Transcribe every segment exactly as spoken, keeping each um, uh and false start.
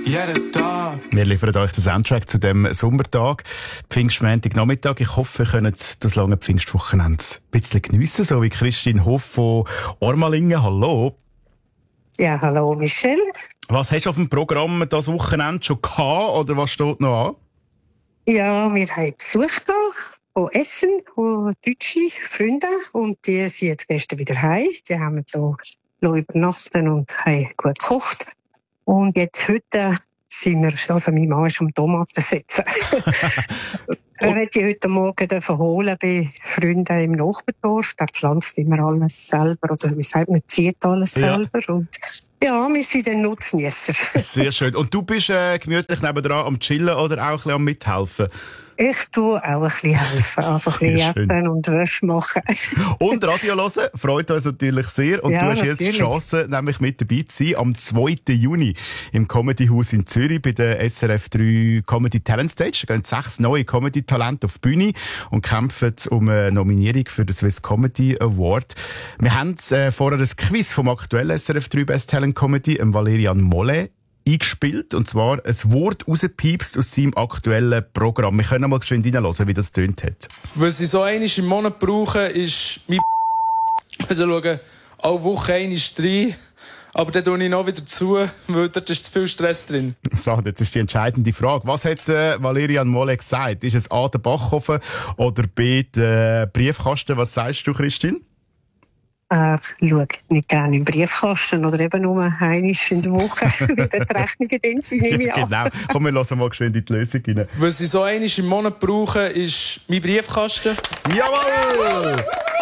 jeden Tag. Wir liefern euch den Soundtrack zu dem Sommertag, Pfingstmontag-Nachmittag. Ich hoffe, ihr könnt das lange Pfingstwochenende ein bisschen geniessen, so wie Christine Hoff von Ormalingen. Hallo. Ja, hallo Michelle. Was hast du auf dem Programm das Wochenende schon gehabt, oder was steht noch an? Ja, wir haben Besuch gehabt von Essen, von deutsche Freunde, und die sind jetzt gestern wieder heim. Die haben hier übernachten und haben gut gekocht. Und jetzt heute sind wir, also mein Mann ist am Tomaten setzen. Er hat die heute Morgen holen bei Freunden im Nachbardorf. Der pflanzt immer alles selber, oder wie sagt man, zieht alles Ja. selber. Und ja, wir sind dann Nutznießer. Sehr schön. Und du bist äh, gemütlich nebendran am Chillen oder auch ein bisschen am Mithelfen? Ich tue auch ein bisschen helfen, also ein bisschen Sehr schön. essen und Wäsche machen. Und Radio hören freut uns natürlich sehr. Und Ja, du hast jetzt die natürlich. Chance, nämlich mit dabei zu sein am zweiten Juni im Comedy Haus in Zürich bei der S R F drei Comedy Talent Stage. Da gehen sechs neue Comedy-Talente auf die Bühne und kämpfen um eine Nominierung für den Swiss Comedy Award. Wir haben äh, vorher ein Quiz vom aktuellen S R F drei Best Talent Comedy, ähm, Valerian Mollet, eingespielt, und zwar ein Wort rausgepiepst aus seinem aktuellen Programm. Wir können mal geschwind reinhören, wie das tönt hat. Was ich so einmal im Monat brauche, ist mein also schauen, alle Woche einmal rein. Aber dann tue ich noch wieder zu, weil dort ist zu viel Stress drin. So, und jetzt ist die entscheidende Frage. Was hat äh, Valerian Mollet gesagt? Ist es A, der Backofen oder B, der Briefkasten? Was sagst du, Christine? Er schaut nicht gerne im Briefkasten oder eben nur einmal in der Woche, weil die Rechnungen dann sind, nehme ich an. Genau. Komm, wir lassen mal geschwind in die Lösung rein. Was ich so einmal im Monat brauche, ist mein Briefkasten. Jawohl!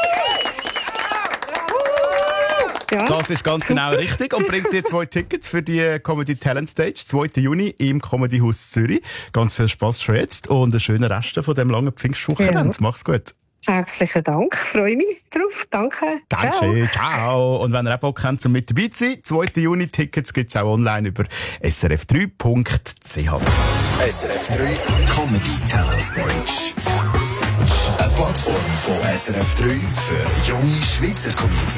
Ja. Das ist ganz genau richtig und bringt dir zwei Tickets für die Comedy Talent Stage, zweiten Juni im Comedy Haus Zürich. Ganz viel Spass schon jetzt und einen schönen Rest von dem langen Pfingstwochenende. Ja. Mach's gut. Herzlichen Dank, freue mich drauf. Danke. Danke, ciao. Und wenn ihr auch Bock habt, um mit dabei zu sein, zweiten Juni Tickets gibt's auch online über s r f drei punkt c h. S R F drei Comedy Talent Stage. Eine Plattform von S R F drei für junge Schweizer Comedians.